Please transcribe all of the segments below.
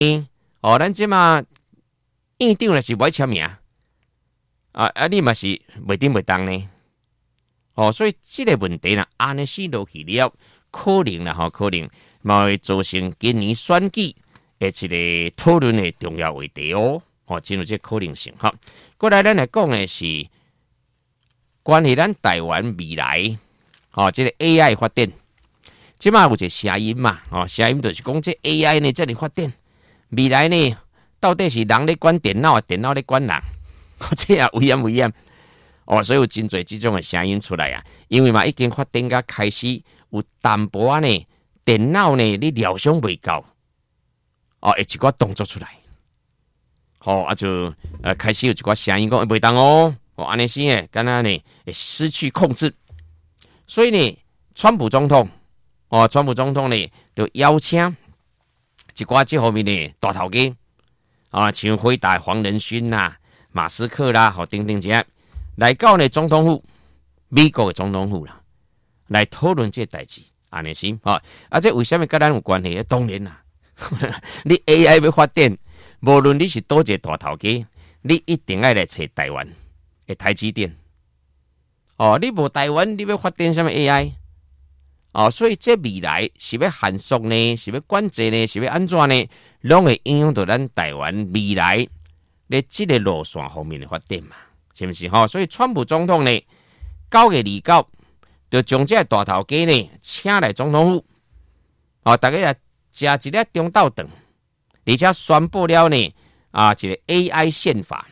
哦，咱即马院长若是不爱签名，你嘛是袂顶袂当呢。哦，所以这个问题呢，安尼死落去了，可能啦，可能嘛会造成今年选举的一个讨论的重要话题哦。真有这可能性哈。过来，咱来讲的是关于咱台湾未来这个 AI 发展。即马有一个声音嘛，声音就是讲这 AI 呢，这里发展未来呢，到底是人咧管电脑，电脑咧管人，这也危险。所以有真侪这种的声音出来啊，因为嘛已经发展到开始有淡薄呢，电脑呢你料想未到，会一寡动作出来，就开始有一寡声音讲袂当安尼是诶，敢若呢会失去控制，所以呢，川普总统呢就邀请一寡这方面的大头家像辉达黄仁勋啦、马斯克啦，等等这样。来到呢总统府，美国的总统府啦，来讨论这代志，安尼是这为什么跟咱有关系？当然啦，你 AI 要发展，无论你是多一个大头家，你一定要来找台湾的台积电。你无台湾，你要发展什么 AI？所以这未来是要限缩呢，是要管制呢，是要安怎呢？拢会影响到咱台湾未来咧这个路线方面的发展嘛。是不是所以川普总统呢9月29就将这大头家呢请来总统府，大家也吃一粒中昼顿，而且宣布了呢一个 AI 宪法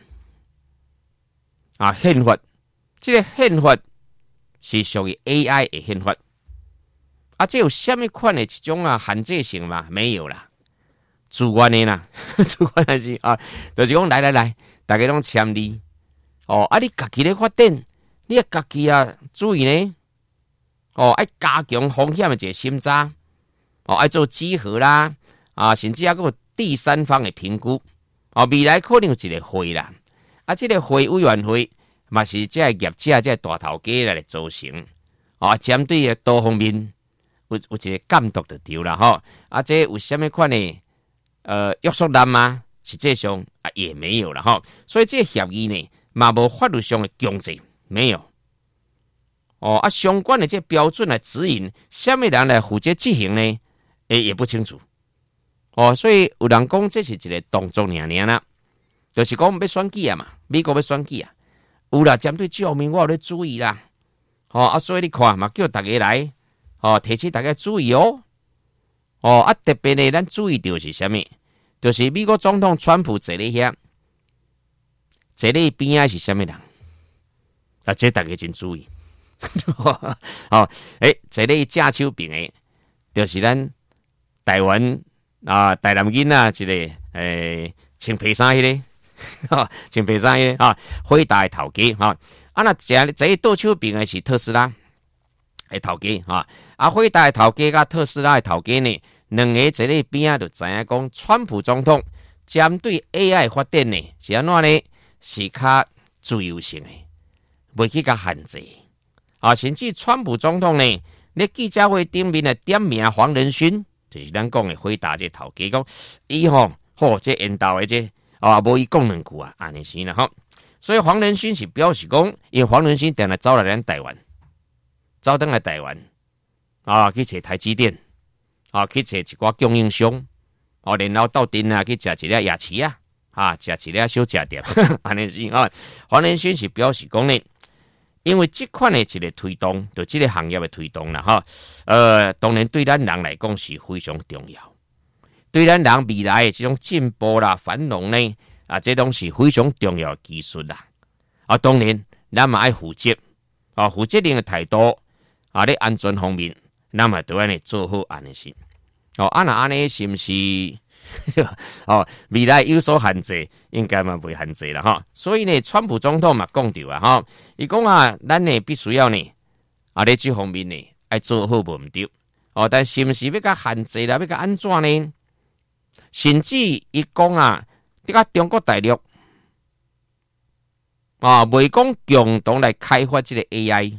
宪法，这个宪法是属于 AI 的宪法这有什么款的一种限制性嘛？没有啦，自愿的啦，自愿的是就是讲来，大家拢签字。你家己咧发展，你家己注意呢。爱加强风险的一个审查，爱做稽核啦，甚至还有第三方的评估。未来可能有一个会啦，这个会委员会嘛是这个业者、这个大头家来组成。针对的多方面有一个监督就对啦。这有什么款的约束力吗？实际上也没有啦。所以这个协议呢。嘛无法律上的强制，没有。相关的这标准来指引，什么人来负责执行呢？也不清楚。所以有人讲这是一个动作而啦，就是讲要选举嘛，美国要选举有啦，针对这方面我有咧注意啦。所以你看嘛，叫大家来，提起大家注意特别呢，咱注意到是什么？就是美国总统川普坐咧遐。这里边是什么人？这大家真注意。这里正手边的，就是咱台湾台南囡一个穿皮衫迄个，穿皮衫迄个辉达的头家那这倒手边的是特斯拉的头家辉达的头家甲特斯拉的头家呢，两个这里边就知影讲，川普总统针对 AI 发展呢是安怎呢？是较自由性的，袂去甲限制甚至川普总统呢，咧记者会顶面的点名黄仁勋，就是咱讲的辉达这头家讲，伊这引导的这无伊讲两句安尼是啦所以黄仁勋是表示讲，因为黄仁勋定来走来咱台湾，走登来台湾去找台积电去找一寡供应商然后到店去食一粒夜市食一粒小吃店，安尼是黄仁勋是表示讲呢，因为这款的一个推动，就这个行业的推动啦当然对咱人来讲是非常重要，对咱人未来的这种进步啦、繁荣呢这种是非常重要的技术啦当然咱嘛爱负责负责任的态度咧安全方面，咱嘛都要呢做好安尼是那安尼是不是？未来有所限制，应该嘛袂限制啦所以呢，川普总统嘛讲到伊讲咱呢必须要呢咧这方面呢爱做好无毋对但是不是要甲限制啦，要甲安怎呢？甚至伊讲你甲中国大陆袂讲共同来开发这个 AI，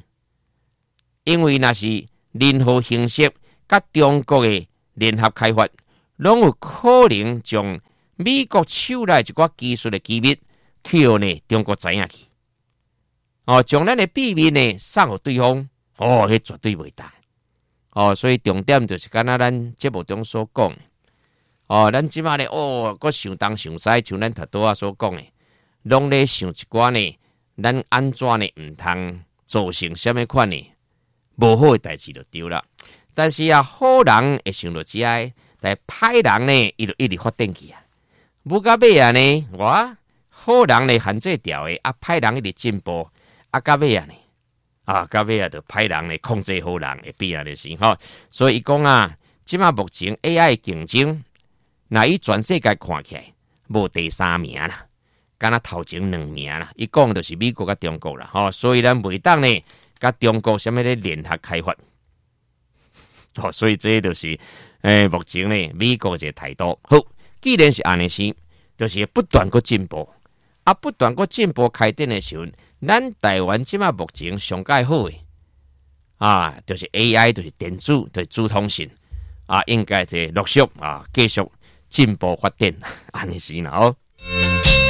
因为那是任何形式甲中国的联合开发。 拢有可能将美国手内一寡技术的机密，去互呢中国知影去。将咱的秘密呢送互对方，迄绝对袂当。所以重点就是敢若咱节目中所讲的，咱即马呢，搁想东想西，像咱头拄仔所讲的，拢咧想一寡呢，咱安怎呢毋通造成什么款呢无好的代志就对了。但是好人会想到遮个，但歹人呢，伊就一直发展去啊。不到尾呢，好人呢限制掉的，歹人一直进步，到尾呢，到尾就歹人呢控制好人会变就是吼。所以伊讲即马目前 AI 竞争，那伊全世界看起来无第3名啦，敢若头前2名啦。伊讲就是美国甲中国啦，所以咱袂当呢，甲中国什么咧联合开发。所以这就是目前呢美国这个态度。好，既然是安尼是，就是不断个进步，不断个进步开展的时候，咱台湾即马目前上介好的就是 AI， 就是电子，就是资通讯应该是陆续继续进步发展，安尼是啦。